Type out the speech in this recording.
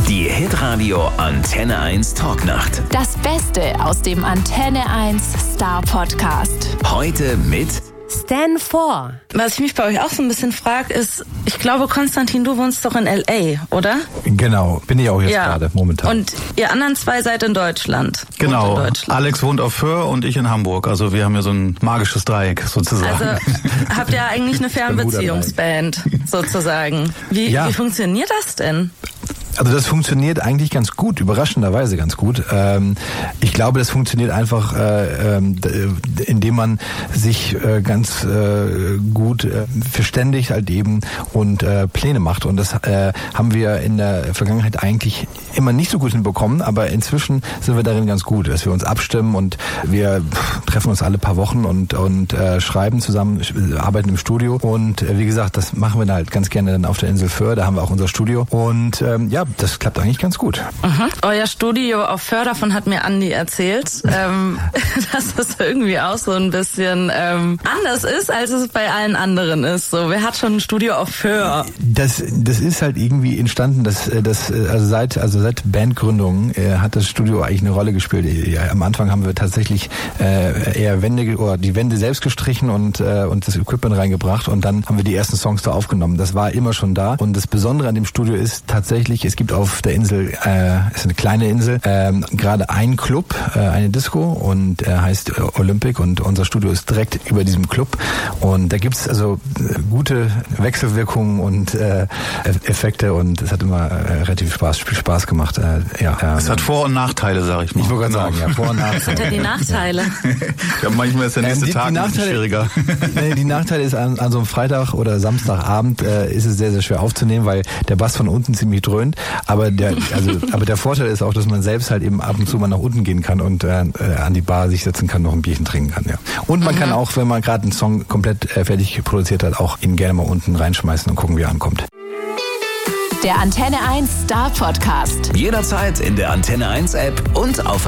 Die Hitradio Antenne 1 Talknacht. Das Beste aus dem Antenne 1 Star Podcast. Heute mit Stan 4. Was ich mich bei euch auch so ein bisschen frage, ist, ich glaube, Konstantin, du wohnst doch in L.A., oder? Genau, bin ich auch jetzt gerade momentan. Und ihr anderen zwei seid in Deutschland. Genau, in Deutschland. Alex wohnt auf Föhr und ich in Hamburg. Also wir haben ja so ein magisches Dreieck sozusagen. Also habt ihr eigentlich eine Fernbeziehungsband sozusagen. Wie funktioniert das denn? Also das funktioniert eigentlich ganz gut, überraschenderweise ganz gut. Ich glaube, das funktioniert einfach, indem man sich ganz gut verständigt halt eben und Pläne macht. Und das haben wir in der Vergangenheit eigentlich immer nicht so gut hinbekommen, aber inzwischen sind wir darin ganz gut, dass wir uns abstimmen und wir treffen uns alle paar Wochen und schreiben zusammen, arbeiten im Studio. Und wie gesagt, das machen wir dann halt ganz gerne dann auf der Insel Föhr, da haben wir auch unser Studio. Und das klappt eigentlich ganz gut. Euer Studio auf Föhr, davon hat mir Andi erzählt, dass das irgendwie auch so ein bisschen anders ist, als es bei allen anderen ist. So, wer hat schon ein Studio auf Föhr? Das ist halt irgendwie entstanden, seit Bandgründung hat das Studio eigentlich eine Rolle gespielt. Am Anfang haben wir tatsächlich eher die Wände selbst gestrichen und das Equipment reingebracht und dann haben wir die ersten Songs da aufgenommen. Das war immer schon da und das Besondere an dem Studio ist tatsächlich, es gibt auf der Insel, ist eine kleine Insel, gerade ein Club, eine Disco und heißt Olympic und unser Studio ist direkt über diesem Club und da gibt's also gute Wechselwirkungen und Effekte und es hat immer relativ viel Spaß gemacht. Es hat Vor- und Nachteile, sag ich mal. Ich wollte gerade sagen, ja, Vor- und Nachteile. Was sind die Nachteile? Ja, manchmal ist der nächste Tag ein bisschen schwieriger. Die Nachteile ist an so einem Freitag oder Samstagabend ist es sehr, sehr schwer aufzunehmen, weil der Bass von unten ziemlich dröhnt. Aber der Vorteil ist auch, dass man selbst halt eben ab und zu mal nach unten gehen kann und an die Bar sich setzen kann, noch ein Bierchen trinken kann. Ja. Und man kann auch, wenn man gerade einen Song komplett fertig produziert hat, auch ihn gerne mal unten reinschmeißen und gucken, wie er ankommt. Der Antenne 1 Star Podcast. jederzeit in der Antenne 1 App und auf